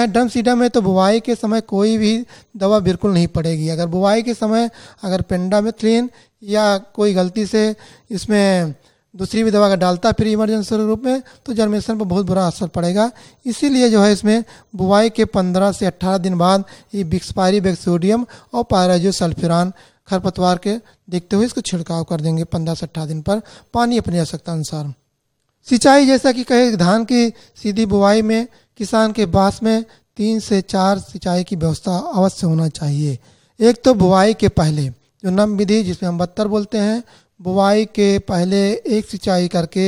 है drum seeder में तो बुवाई के समय कोई भी दवा बिल्कुल नहीं पड़ेगी। अगर बुवाई के समय अगर पेंडामेथ्लिन या कोई गलती से इसमें दूसरी भी दवा का डालता फिर इमरजेंसी रूप में तो जर्मिनेशन पर बहुत बुरा असर पड़ेगा। इसीलिए जो है इसमें बुवाई के 15 से 18 दिन बाद ये बिक्सपायरी बैक्टीरियम और पायराजोसल्फिरान खरपतवार के देखते हुए इसको छिड़काव कर देंगे 15 से 18 दिन पर, पानी अपनी आवश्यकता अनुसार। सिंचाई जैसा कि कहे धान की सीधी बुवाई में किसान के बास में 3 से 4 सिंचाई की व्यवस्था अवश्य होना चाहिए। एक तो बुवाई के पहले जो नम विधि जिसमें हम 72 बोलते हैं, बुवाई के पहले एक सिंचाई करके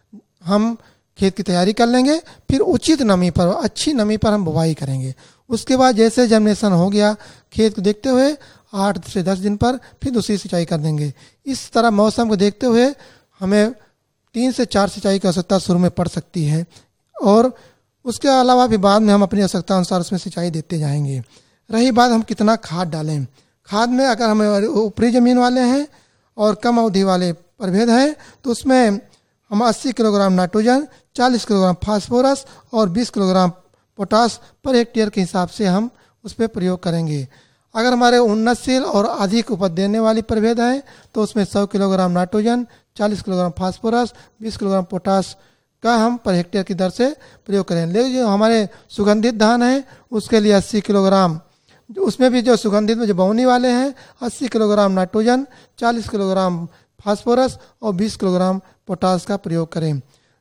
हम खेत की तैयारी कर लेंगे, फिर उचित नमी पर अच्छी नमी पर हम बुवाई करेंगे। उसके बाद जैसे जर्मिनेशन हो गया खेत को देखते हुए 8 से 10 दिन पर फिर दूसरी सिंचाई कर देंगे। इस तरह मौसम को देखते हुए हमें 3 से 4 सिंचाई की आवश्यकता शुरू में पड़ सकती है और उसके अलावा भी बाद में हम अपनी आवश्यकता अनुसार उसमें सिंचाई देते जाएंगे। रही बात हम कितना खाद डालें, खाद में अगर हम ऊपरी ज़मीन वाले हैं और कम अवधि वाले प्रभेद हैं तो उसमें हम 80 किलोग्राम नाइट्रोजन, 40 किलोग्राम फास्फोरस और 20 किलोग्राम पोटास पर हेक्टेयर के हिसाब से हम उस पर प्रयोग करेंगे। अगर हमारे उन्नतशील और अधिक उपज देने वाली प्रभेद हैं तो उसमें 100 kilogram nitrogen, 40 kilogram phosphorus, 20 kilogram potash का हम पर हेक्टेयर की दर से प्रयोग करें। लेकिन जो हमारे सुगंधित धान हैं उसके लिए 80 किलोग्राम, उसमें भी जो सुगंधित में जो बौनी वाले हैं 80 किलोग्राम नाइट्रोजन, 40 किलोग्राम फास्फोरस और 20 किलोग्राम पोटास का प्रयोग करें।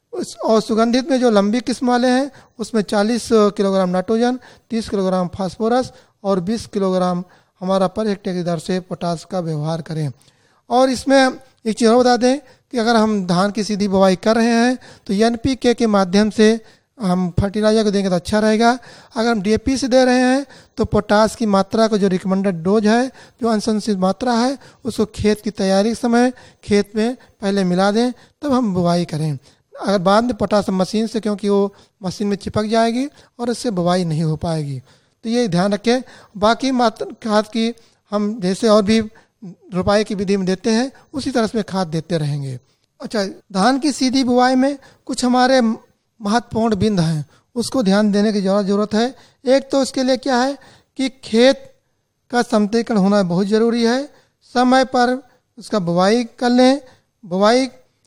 और सुगंधित में जो लंबी किस्म वाले हैं उसमें 40 किलोग्राम नाइट्रोजन, 30 किलोग्राम फास्फोरस और 20 किलोग्राम हमारा पर हेक्टेयर की दर से पोटास का व्यवहार करें। और इसमें एक चीज़ और बता दें कि अगर हम धान की सीधी बुवाई कर रहे हैं तो NPK के माध्यम से हम फर्टिलाइजर को देंगे तो अच्छा रहेगा। अगर हम DAP से दे रहे हैं तो पोटास की मात्रा को जो रिकमेंडेड डोज है, जो अनुशंसित मात्रा है, उसको खेत की तैयारी के समय खेत में पहले मिला दें तब हम बुवाई करें। अगर बाद में पोटास मशीन से, क्योंकि वो मशीन में चिपक जाएगी और इससे बुवाई नहीं हो पाएगी, तो ये ध्यान रखें। बाकी मात्रा खाद की हम जैसे और भी रोपाई की विधि में देते हैं उसी तरह से खाद देते रहेंगे। अच्छा, धान की सीधी बुवाई में कुछ हमारे महत्वपूर्ण बिंदु हैं, उसको ध्यान देने की ज़रूरत है। एक तो उसके लिए क्या है कि खेत का समतलीकरण होना बहुत ज़रूरी है। समय पर उसका बुवाई कर लें। बुवाई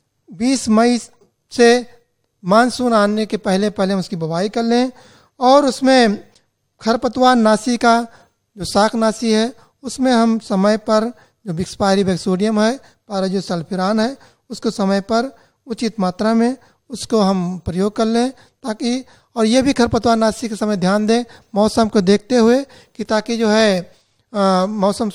20 मई से मानसून आने के पहले हम उसकी बुवाई कर लें और उसमें खरपतवार नाशी का जो शाकनाशी है उसमें हम समय पर जो बिक्सपायरी बैक्टीरियम है, पायराजोसल्फिरान है, उसको समय पर उचित मात्रा में उसको हम प्रयोग कर लें ताकि, और ये भी खरपतवार नाशी के समय ध्यान दें मौसम को देखते हुए कि ताकि जो है मौसम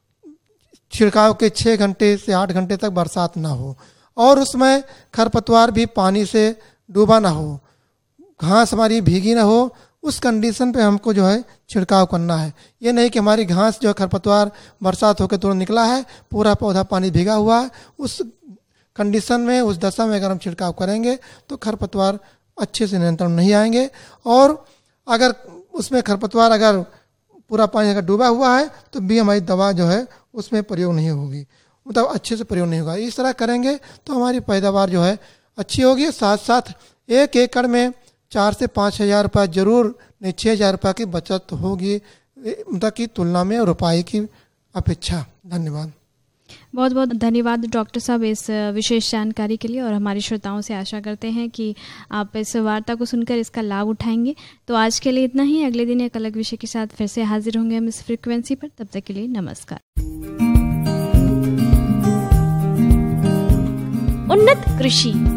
छिड़काव के 6 घंटे से 8 घंटे तक बरसात ना हो और उसमें खरपतवार भी पानी से डूबा ना हो, घास हमारी भीगी ना हो। उस कंडीशन पे हमको जो है छिड़काव करना है। ये नहीं कि हमारी घास जो है खरपतवार बरसात होकर तुरंत निकला है, पूरा पौधा पानी भीगा हुआ है, उस कंडीशन में, उस दशा में अगर हम छिड़काव करेंगे तो खरपतवार अच्छे से नियंत्रण नहीं आएंगे। और अगर उसमें खरपतवार अगर पूरा पानी अगर डूबा हुआ है तो भी हमारी दवा जो है उसमें प्रयोग नहीं होगी, मतलब अच्छे से प्रयोग नहीं होगा। इस तरह करेंगे तो हमारी पैदावार जो है अच्छी होगी। साथ साथ 1 एकड़ में 4 से 5 हज़ार रुपये जरूर, नहीं 6 हज़ार रुपये की बचत होगी मतलब की तुलना में रुपाई की अपेक्षा। धन्यवाद। बहुत बहुत धन्यवाद डॉक्टर साहब इस विशेष जानकारी के लिए और हमारे श्रोताओं से आशा करते हैं कि आप इस वार्ता को सुनकर इसका लाभ उठाएंगे। तो आज के लिए इतना ही। अगले दिन एक अलग विषय के साथ फिर से हाजिर होंगे हम इस फ्रीक्वेंसी पर। तब तक के लिए नमस्कार। उन्नत कृषि